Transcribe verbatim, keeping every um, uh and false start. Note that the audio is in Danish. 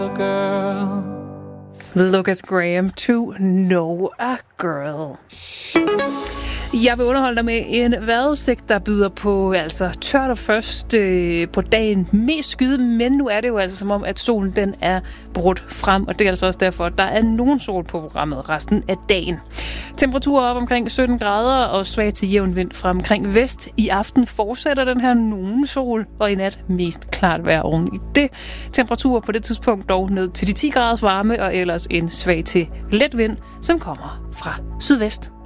girl. Lucas Graham, To Know a Girl. Jeg vil underholde dig med en vejrudsigt, der byder på altså tørt og først øh, på dagen mest skyde, men nu er det jo altså som om, at solen den er brudt frem, og det er altså også derfor, at der er nogen sol på programmet resten af dagen. Temperaturer op omkring sytten grader og svag til jævn vind fra omkring vest. I aften fortsætter den her nogen sol, og i nat mest klart vejr oven i det. Temperaturer på det tidspunkt dog ned til de ti graders varme, og ellers en svag til let vind, som kommer fra sydvest.